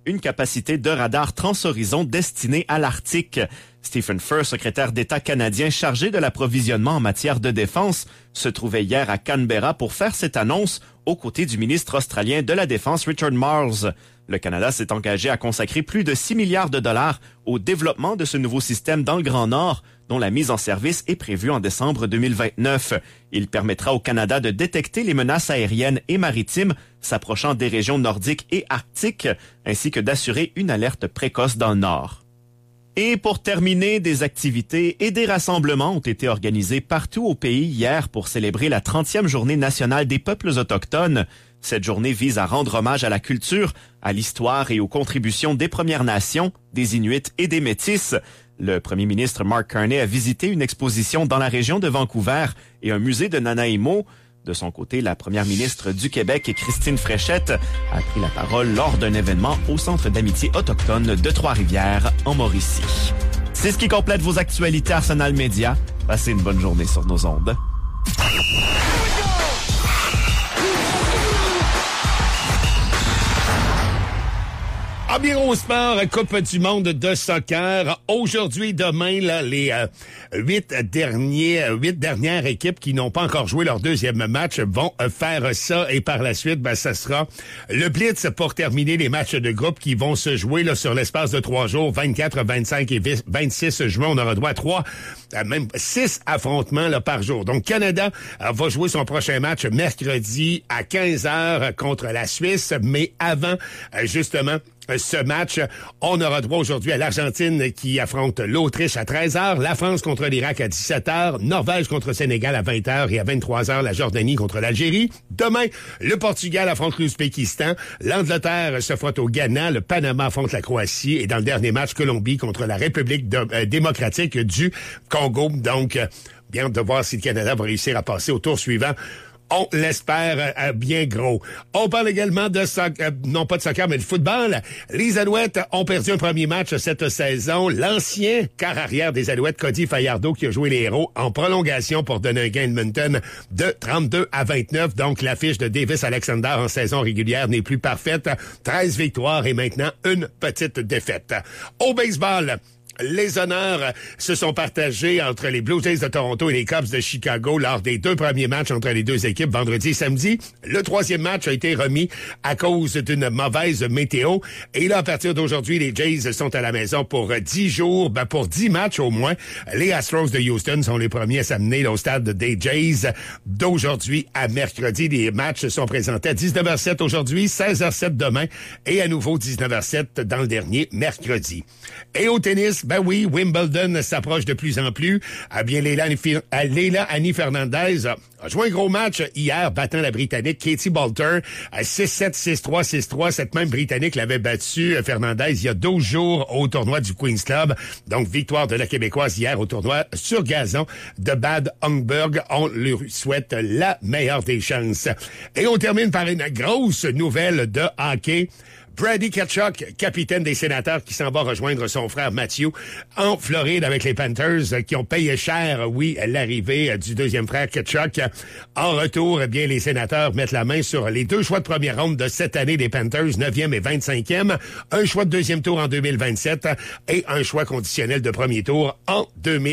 une capacité de radar transhorizon destinée à l'Arctique. Stephen Furr, secrétaire d'État canadien chargé de l'approvisionnement en matière de défense, se trouvait hier à Canberra pour faire cette annonce aux côtés du ministre australien de la Défense Richard Marles. Le Canada s'est engagé à consacrer plus de 6 milliards de dollars au développement de ce nouveau système dans le Grand Nord, dont la mise en service est prévue en décembre 2029. Il permettra au Canada de détecter les menaces aériennes et maritimes s'approchant des régions nordiques et arctiques, ainsi que d'assurer une alerte précoce dans le Nord. Et pour terminer, des activités et des rassemblements ont été organisés partout au pays hier pour célébrer la 30e journée nationale des peuples autochtones. Cette journée vise à rendre hommage à la culture, à l'histoire et aux contributions des Premières Nations, des Inuits et des Métis. Le premier ministre Mark Carney a visité une exposition dans la région de Vancouver et un musée de Nanaimo. De son côté, la première ministre du Québec, Christine Fréchette, a pris la parole lors d'un événement au Centre d'amitié autochtone de Trois-Rivières, en Mauricie. C'est ce qui complète vos actualités Arsenal Média. Passez une bonne journée sur nos ondes. Environ Sport, Coupe du monde de soccer. Aujourd'hui, demain, là, les 8 dernières équipes qui n'ont pas encore joué leur deuxième match vont faire ça. Et par la suite, ça sera le Blitz pour terminer les matchs de groupe qui vont se jouer là, sur l'espace de 3 jours, 24, 25 et 26 juin. On aura droit à 3, même 6 affrontements là, par jour. Donc, Canada va jouer son prochain match mercredi à 15h contre la Suisse. Mais avant, justement, ce match, on aura droit aujourd'hui à l'Argentine qui affronte l'Autriche à 13h, la France contre l'Irak à 17h, Norvège contre le Sénégal à 20h et à 23h, la Jordanie contre l'Algérie. Demain, le Portugal affronte l'Ouzbékistan, l'Angleterre se frotte au Ghana, le Panama affronte la Croatie et dans le dernier match, Colombie contre la République démocratique du Congo. Donc, bien de voir si le Canada va réussir à passer au tour suivant. On l'espère bien gros. On parle également de soccer, non pas de soccer, mais de football. Les Alouettes ont perdu un premier match cette saison. L'ancien quart arrière des Alouettes, Cody Fajardo, qui a joué les héros en prolongation pour donner un gain Edmonton de 32-29. Donc, l'affiche de Davis Alexander en saison régulière n'est plus parfaite. 13 victoires et maintenant une petite défaite. Au baseball, les honneurs se sont partagés entre les Blue Jays de Toronto et les Cubs de Chicago lors des 2 premiers matchs entre les 2 équipes vendredi et samedi. Le 3e match a été remis à cause d'une mauvaise météo. Et là, à partir d'aujourd'hui, les Jays sont à la maison pour 10 jours, pour 10 matchs au moins. Les Astros de Houston sont les premiers à s'amener au stade des Jays d'aujourd'hui à mercredi. Les matchs sont présentés à 19h07 aujourd'hui, 16h07 demain et à nouveau 19h07 dans le dernier mercredi. Et au tennis, oui, Wimbledon s'approche de plus en plus. Leila Annie Fernandez a joué un gros match hier, battant la Britannique Katie Boulter à 6-7, 6-3, 6-3. Cette même Britannique l'avait battue, Fernandez, il y a 12 jours au tournoi du Queen's Club. Donc, victoire de la Québécoise hier au tournoi sur gazon de Bad Homburg. On lui souhaite la meilleure des chances. Et on termine par une grosse nouvelle de hockey. Brady Tkachuk, capitaine des Sénateurs, qui s'en va rejoindre son frère Matthew en Floride avec les Panthers, qui ont payé cher, l'arrivée du deuxième frère Tkachuk. En retour, les Sénateurs mettent la main sur les 2 choix de première ronde de cette année des Panthers, 9e et 25e, un choix de deuxième tour en 2027 et un choix conditionnel de premier tour en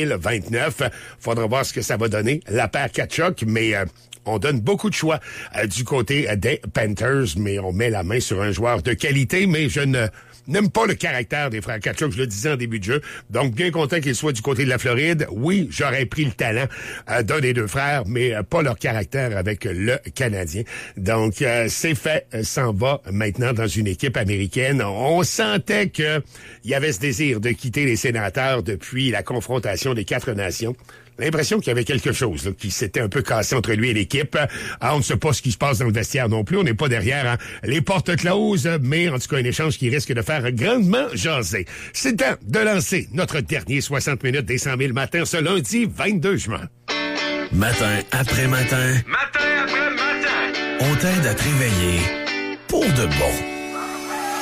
2029. Faudra voir ce que ça va donner, la paire Tkachuk, mais on donne beaucoup de choix du côté des Panthers, mais on met la main sur un joueur de qualité, mais je n'aime pas le caractère des frères Tkachuk, je le disais en début de jeu. Donc, bien content qu'ils soient du côté de la Floride. Oui, j'aurais pris le talent d'un des 2 frères, mais pas leur caractère avec le Canadien. Donc, c'est fait, s'en va maintenant dans une équipe américaine. On sentait qu'il y avait ce désir de quitter les Sénateurs depuis la confrontation des 4 nations. L'impression qu'il y avait quelque chose là, qui s'était un peu cassé entre lui et l'équipe. On ne sait pas ce qui se passe dans le vestiaire non plus. On n'est pas derrière les portes closes, mais en tout cas, un échange qui risque de faire grandement jaser. C'est temps de lancer notre dernier 60 minutes des 100 000 matins ce lundi 22 juin. Matin après matin. Matin après matin. On t'aide à te réveiller pour de bon.